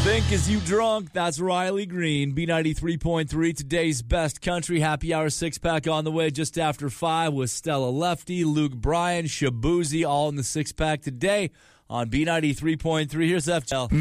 Think Is You Drunk? That's Riley Green. B93.3, today's best country. Happy Hour 6-pack on the way just after 5 with Stella Lefty, Luke Bryan, Shabuzi, all in the 6-pack today on B93.3. Here's FTL.